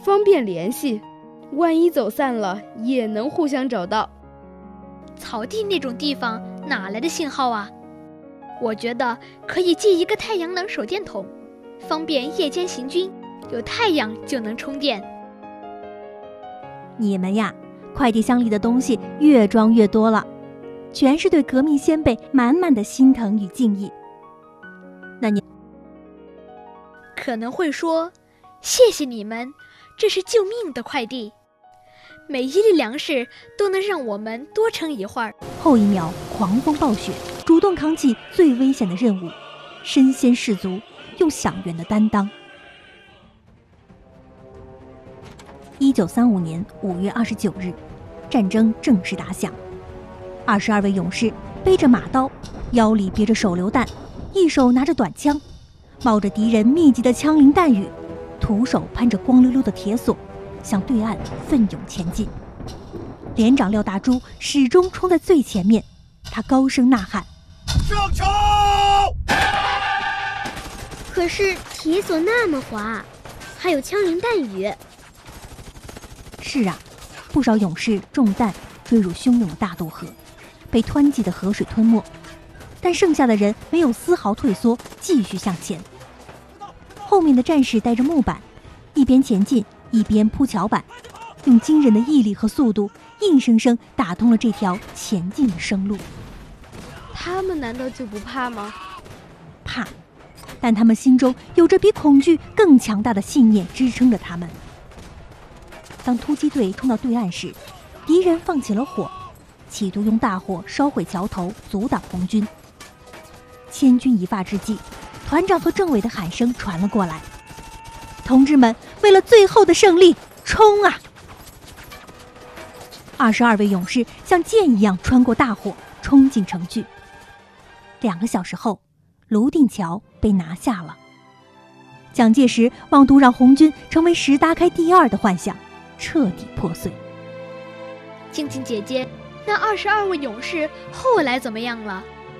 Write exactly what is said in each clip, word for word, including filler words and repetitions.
方便联系，万一走散了也能互相找到。 草地那种地方哪来的信号啊？我觉得可以借一个太阳能手电筒，方便夜间行军，有太阳就能充电。 你们呀，快递箱里的东西越装越多了，全是对革命先辈满满的心疼与敬意。那你可能会说，谢谢你们，这是救命的快递，每一粒粮食都能让我们多撑一会儿。 后一秒狂风暴雪，主动扛起最危险的任务，身先士卒，用响远的担当。一九三五年五月二十九日，战争正式打响。二十二位勇士背着马刀，腰里别着手榴弹，一手拿着短枪，冒着敌人密集的枪林弹雨，徒手攀着光溜溜的铁索，向对岸奋勇前进。连长廖大珠始终冲在最前面，他高声呐喊： 上球！ 可是铁索那么滑，还有枪林弹雨。 是啊，不少勇士中弹坠入汹涌的大渡河，被湍急的河水吞没，但剩下的人没有丝毫退缩，继续向前。后面的战士带着木板，一边前进一边铺桥板，用惊人的毅力和速度，硬生生打通了这条前进的生路。 他们难道就不怕吗？ 怕，但他们心中有着比恐惧更强大的信念支撑着他们。当突击队冲到对岸时，敌人放起了火，企图用大火烧毁桥头，阻挡红军。千钧一发之际，团长和政委的喊声传了过来：同志们，为了最后的胜利，冲啊！二十二位勇士像箭一样穿过大火，冲进城去。两个小时后，泸定桥被拿下了。蒋介石妄图让红军成为石达开第二的幻想彻底破碎。 静静姐姐，那二十二位勇士后来怎么样了？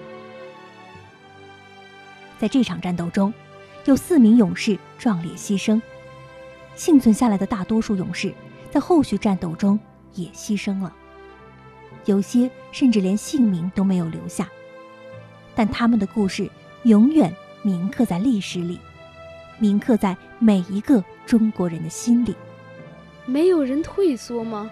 在这场战斗中，有四名勇士壮烈牺牲，幸存下来的大多数勇士在后续战斗中也牺牲了，有些甚至连性命都没有留下。但他们的故事永远铭刻在历史里，铭刻在每一个中国人的心里。 没有人退缩吗？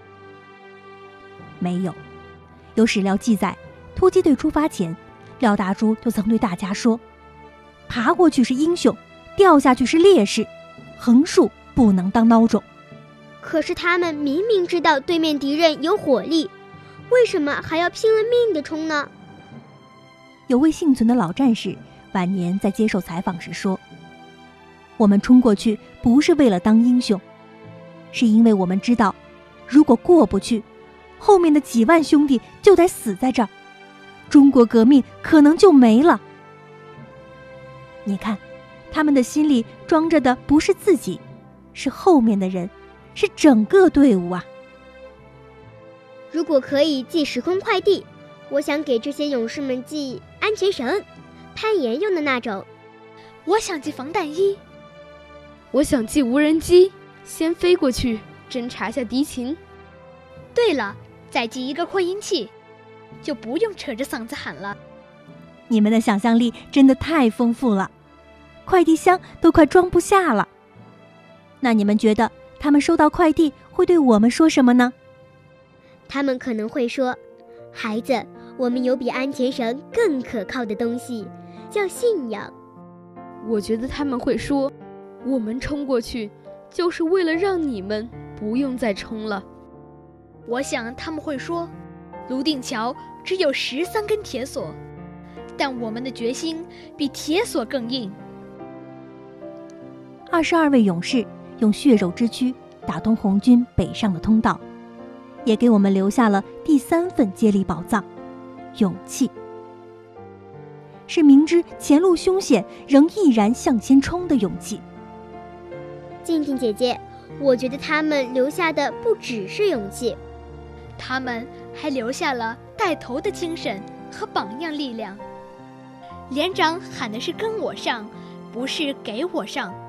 没有。有史料记载，突击队出发前，廖大珠就曾对大家说：爬过去是英雄，掉下去是烈士，横竖不能当孬种。 可是他们明明知道对面敌人有火力，为什么还要拼了命地冲呢？ 有位幸存的老战士晚年在接受采访时说：我们冲过去不是为了当英雄，是因为我们知道，如果过不去，后面的几万兄弟就得死在这儿，中国革命可能就没了。你看，他们的心里装着的不是自己，是后面的人，是整个队伍啊。 如果可以寄时空快递，我想给这些勇士们寄安全绳，攀岩用的那种。 我想寄防弹衣。 我想寄无人机，先飞过去侦察下敌情。 对了，再寄一个扩音器，就不用扯着嗓子喊了。 你们的想象力真的太丰富了，快递箱都快装不下了。那你们觉得他们收到快递会对我们说什么呢？ 他们可能会说：孩子，我们有比安全绳更可靠的东西，叫信仰。 我觉得他们会说：我们冲过去就是为了让你们不用再冲了。 我想他们会说：泸定桥只有十三根铁索，但我们的决心比铁索更硬。 二十二位勇士用血肉之躯打通红军北上的通道，也给我们留下了第三份接力宝藏——勇气。是明知前路凶险，仍毅然向前冲的勇气。 静静姐姐，我觉得他们留下的不只是勇气， 他们还留下了带头的精神和榜样力量。连长喊的是跟我上，不是给我上。